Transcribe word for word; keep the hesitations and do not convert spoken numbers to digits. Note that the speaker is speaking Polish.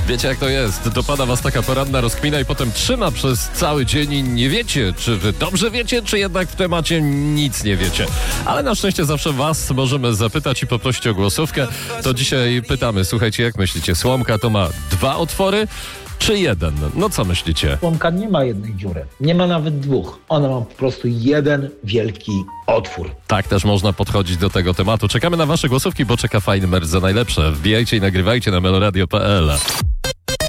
Wiecie jak to jest, dopada was taka poranna rozkmina i potem trzyma przez cały dzień i nie wiecie, czy wy dobrze wiecie, czy jednak w temacie nic nie wiecie. Ale na szczęście zawsze was możemy zapytać i poprosić o głosówkę. To dzisiaj pytamy, słuchajcie, jak myślicie, słomka to ma dwa otwory, czy jeden? No co myślicie? Słomka nie ma jednej dziury, nie ma nawet dwóch. Ona ma po prostu jeden wielki otwór. Tak też można podchodzić do tego tematu. Czekamy na wasze głosówki, bo czeka fajny merch za najlepsze. Wbijajcie i nagrywajcie na meloradio kropka p l.